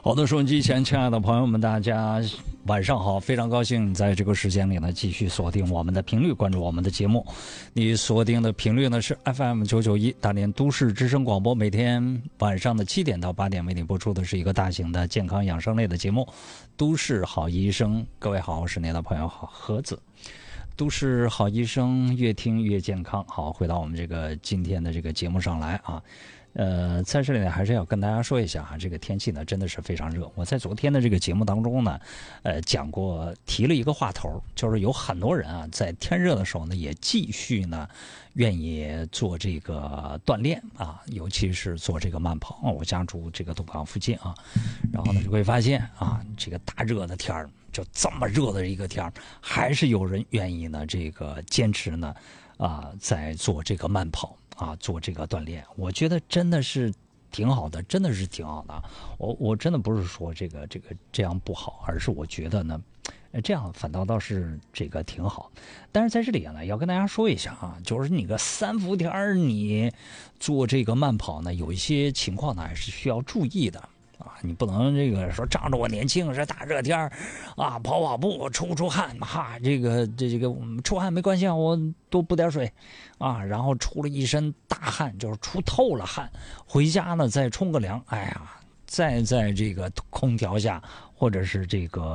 好的，收音机前亲爱的朋友们，大家晚上好，非常高兴在这个时间里呢继续锁定我们的频率，关注我们的节目。你锁定的频率呢是 FM991 大连都市之声广播，每天晚上的7点到8点为你播出的是一个大型的健康养生类的节目《都市好医生》。各位好，我是您的朋友何子。都市好医生，越听越健康。好，回到我们这个今天的这个节目上来啊。在这里呢，还是要跟大家说一下啊，这个天气呢真的是非常热。我在昨天的这个节目当中呢，讲过，提了一个话头，就是有很多人啊，在天热的时候呢，也继续呢愿意做这个锻炼啊，尤其是做这个慢跑。我家住这个东港附近啊，然后呢就会发现啊，这个大热的天儿，就这么热的一个天儿，还是有人愿意呢这个坚持呢在做这个慢跑。做这个锻炼，我觉得真的是挺好的，真的是挺好的。我真的不是说这样不好，而是我觉得呢，这样反倒是这个挺好。但是在这里呢，要跟大家说一下啊，就是你个3伏天你做这个慢跑呢，有一些情况呢还是需要注意的。你不能这个说仗着我年轻是大热天跑步出汗这个出汗没关系啊，我多补点水然后出了一身大汗，就是出透了汗，回家呢再冲个凉，再在这个空调下或者是这个